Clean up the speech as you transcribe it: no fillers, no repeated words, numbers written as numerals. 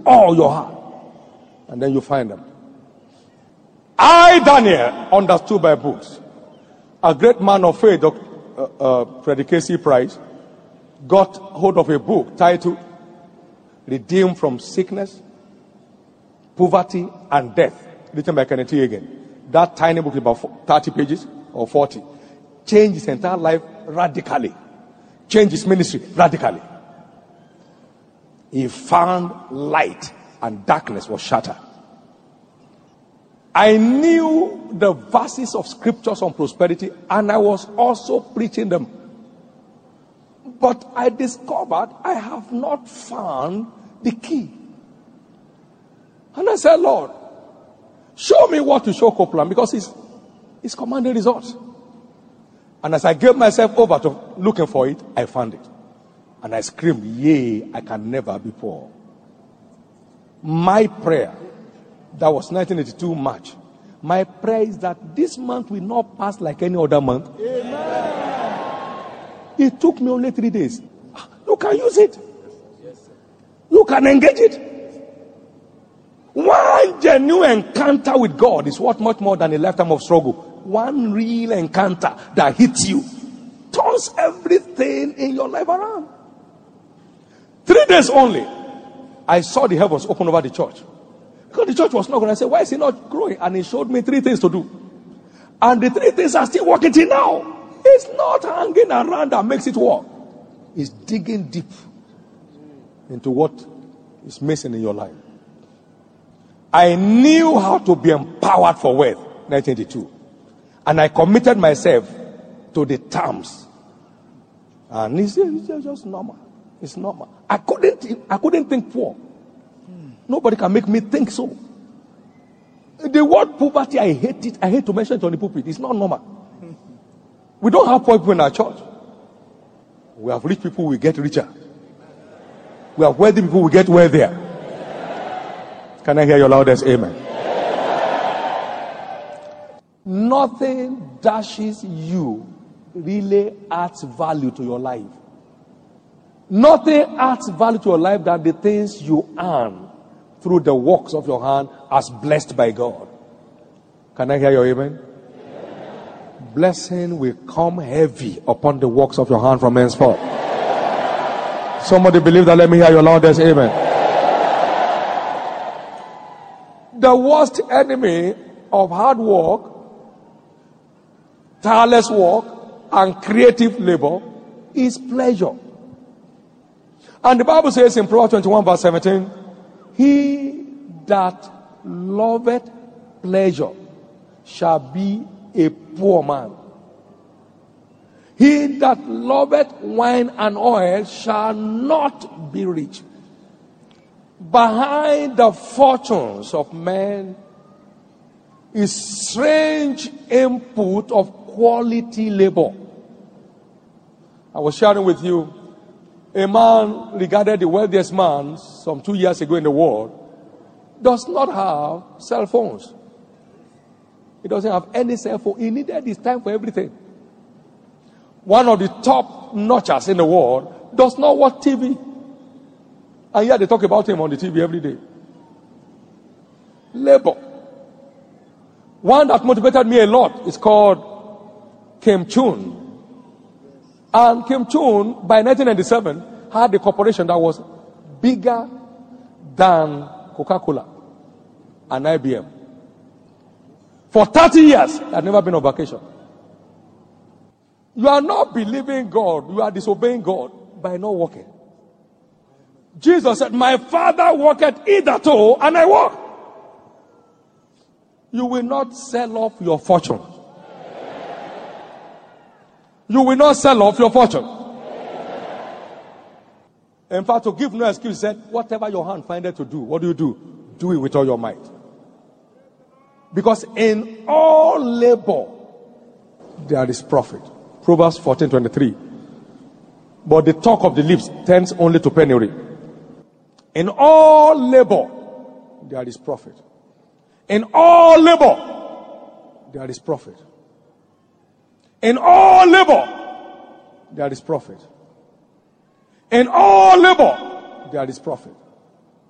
all your heart. And then you find them. I, Daniel, understood by books. A great man of faith, Frederick K.C. Price, got hold of a book titled Redeemed from Sickness, Poverty, and Death, written by Kenneth Hagin. That tiny book is about 30 pages or 40. Changed his entire life radically. Changed his ministry radically. He found light and darkness was shattered. I knew the verses of scriptures on prosperity and I was also preaching them. But I discovered I have not found the key. And I said, Lord, show me what to show Copeland, because it's commanding results. And as I gave myself over to looking for it, I found it. And I screamed, yea, I can never be poor. My prayer, that was 1982 March, my prayer is that this month will not pass like any other month. Amen. It took me only 3 days. You can use it. You can engage it. One genuine encounter with God is worth much more than a lifetime of struggle. One real encounter that hits you turns everything in your life around. 3 days only, I saw the heavens open over the church. Because the church was not growing. I said, why is it not growing? And he showed me 3 things to do. And the 3 things are still working till now. It's not hanging around that makes it work. It's digging deep into what is missing in your life. I knew how to be empowered for wealth, 1982. And I committed myself to the terms. And it's just normal. It's normal. I couldn't think poor. Nobody can make me think so. The word poverty, I hate it. I hate to mention it on the pulpit. It's not normal. We don't have poor people in our church. We have rich people, we get richer. We have wealthy people, we get wealthier. Can I hear your loudest amen? Nothing dashes you really adds value to your life. Nothing adds value to your life than the things you earn through the works of your hand as blessed by God. Can I hear your amen? Blessing will come heavy upon the works of your hand from henceforth. Somebody believe that? Let me hear your loudest amen. The worst enemy of hard work, tireless work, and creative labor is pleasure. And the Bible says in Proverbs 21 verse 17, he that loveth pleasure shall be a poor man. He that loveth wine and oil shall not be rich. Behind the fortunes of men is strange input of quality labor. I was sharing with you, a man regarded the wealthiest man some 2 years ago in the world does not have cell phones. He doesn't have any cell phone. He needed his time for everything. One of the top notchers in the world does not watch TV. And yet they talk about him on the TV every day. Labor. One that motivated me a lot is called Kim Chun. And Kim Chun, by 1997, had a corporation that was bigger than Coca-Cola and IBM. For 30 years, I had never been on vacation. You are not believing God. You are disobeying God by not working. Jesus said, my Father worketh hitherto, and I work. You will not sell off your fortune. You will not sell off your fortune. In fact, to give no excuse, he said, whatever your hand findeth to do, what do? Do it with all your might. Because in all labor, there is profit. Proverbs 14:23. But the talk of the lips tends only to penury. In all labor, there is profit. In all labor, there is profit. In all labor, there is profit. In all labor, there is profit.